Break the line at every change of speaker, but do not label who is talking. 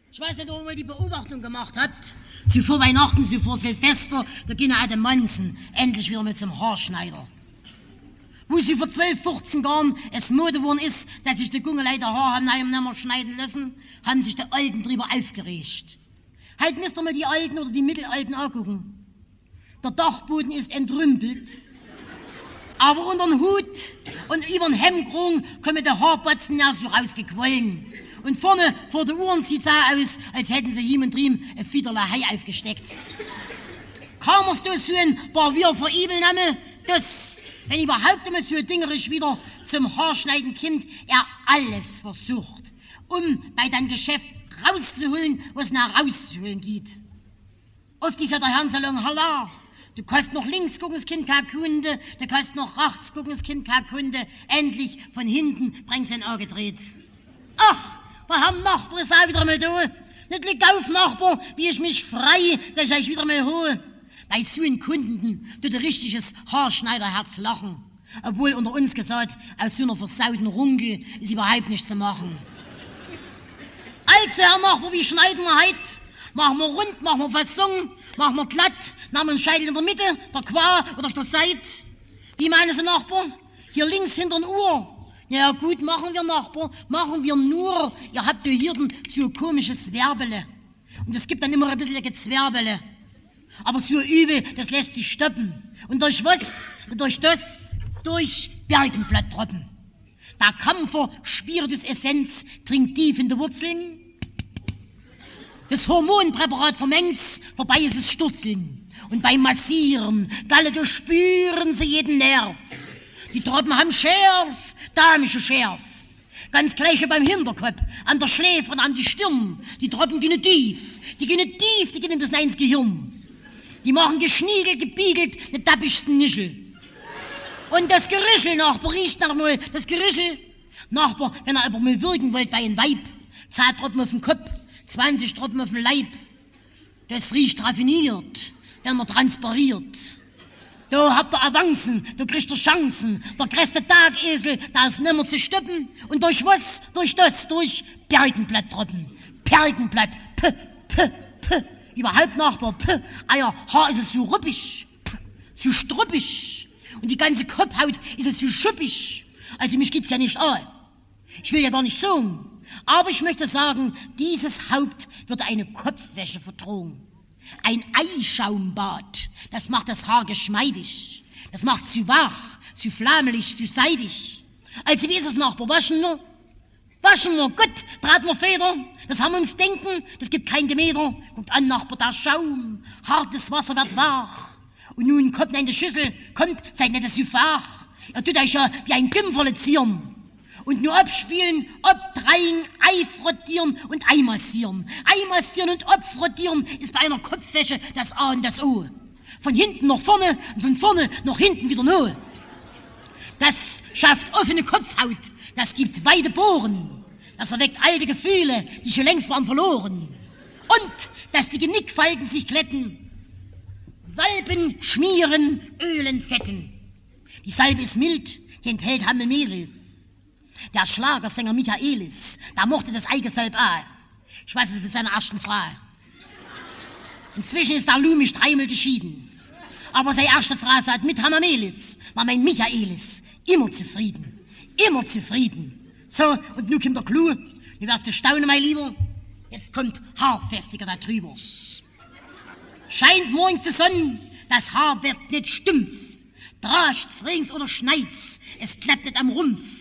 Ich weiß nicht, ob ihr mal die Beobachtung gemacht habt. Sie vor Weihnachten, sie vor Silvester, da gehen alle Manzen endlich wieder mit zum Haarschneider. Wo sie vor 12, 15 Jahren es Mode geworden ist, dass sich die Gungeleiter Haar haben nicht mehr schneiden lassen, haben sich die Alten drüber aufgeregt. Halt müsst ihr mal die Alten oder die Mittelalten angucken. Der Dachboden ist entrümpelt, aber unter den Hut und über den Hemdkrug kommen die Haarbatzen ja so rausgequollen. Und vorne vor den Uhren sieht es aus, als hätten sie ihm und drüben ein Fiederle Hai aufgesteckt. Kammerst du so ein paar wir verübeln, das, wenn überhaupt immer so dingerisch wieder zum Haarschneiden kommt, er alles versucht, um bei deinem Geschäft rauszuholen, was nach rauszuholen geht. Oft ist ja der Herrn-Salon, Halla, du kannst noch links gucken, das Kind keine Kunde, du kannst noch rechts gucken, das Kind keine Kunde, endlich von hinten bringt sein Auge gedreht. Ach, der Herr Nachbar ist auch wieder mal da. Nicht liegt auf, Nachbar, wie ich mich frei, dass ich euch wieder mal hole. Bei so einem Kunden tut ein richtiges Haarschneiderherz lachen. Obwohl unter uns gesagt, aus so einer versauten Runkel ist überhaupt nichts zu machen. Also, Herr Nachbar, wie schneiden wir heute? Machen wir rund, machen wir Fassung, machen wir glatt, nehmen wir einen Scheitel in der Mitte, der Qua oder auf der Seite. Wie meinen Sie, Nachbar? Hier links hinter den Uhr. Ja gut, machen wir, Nachbar, machen wir nur. Ihr habt ja hier so ein komisches Werbele. Und es gibt dann immer ein bisschen Gezwerbele. Aber so übel, das lässt sich stoppen. Und durch was? Durch Bergenblatttropfen. Der Kampfer Spiritus-Essenz trinkt tief in die Wurzeln. Das Hormonpräparat vermengt's, vorbei ist es Sturzeln. Und beim Massieren, Galle, du spüren sie jeden Nerv. Die Tropfen haben Schärf, damische Schärf. Ganz gleich beim Hinterkopf, an der Schläfe und an die Stirn. Die Tropfen gehen tief, die gehen bis ins Gehirn. Die machen geschniegelt, gebiegelt, den tappischsten Nischel. Und das Gerischel, Nachbar, riecht nach null. Das Gerischel, Nachbar, wenn er aber mal wirken wollt bei einem Weib, 10 Tropfen auf den Kopf, 20 Tropfen auf den Leib. Das riecht raffiniert, wenn man transpariert. Da habt ihr Avancen, da kriegt ihr Chancen. Der größte Tagesel, da ist nimmer zu stoppen. Und durch was? Durch Bergenblatttropfen. Bergenblatt, überhaupt, Nachbar, euer Haar ist es so ruppig, so struppig. Und die ganze Kopfhaut ist es so schuppig. Also mich geht's ja nicht an. Ich will ja gar nicht so. Aber ich möchte sagen, dieses Haupt wird eine Kopfwäsche verdrohen. Ein Eischaumbad, das macht das Haar geschmeidig. Das macht es zu wach, zu flammelig, zu seidig. Also wie ist es, Nachbar? Waschen wir? Waschen wir, gut, traten wir Feder. Das haben wir ums Denken, das gibt kein Gemäder. Guckt an, Nachbar, der Schaum, hartes Wasser wird wach. Und nun kommt in die Schüssel, kommt, seid nicht so fach. Ihr tut euch ja wie ein Gümpferle zieren. Und nur abspielen, obdrehen, Ei frottieren und Ei massieren. Ei massieren und obfrottieren ist bei einer Kopfwäsche das A und das O. Von hinten nach vorne und von vorne nach hinten wieder no. Das schafft offene Kopfhaut, das gibt weite Bohren. Das erweckt alte Gefühle, die schon längst waren verloren. Und, dass die Genickfalten sich glätten. Salben, schmieren, Ölen, Fetten. Die Salbe ist mild, die enthält Hammelmelis. Der Schlagersänger Michaelis, der mochte das Eigesalb auch. Ich weiß es für seine ersten Frau. Inzwischen ist der Lumisch 3-mal geschieden. Aber seine erste Frau sagt, mit Hammermelis war mein Michaelis immer zufrieden. Immer zufrieden. So, und nun kommt der Clou. Du wirst du staunen, mein Lieber. Jetzt kommt Haarfestiger da drüber. Scheint morgens die Sonne, das Haar wird nicht stumpf. Drascht's, regt's oder schneit's, es klappt nicht am Rumpf.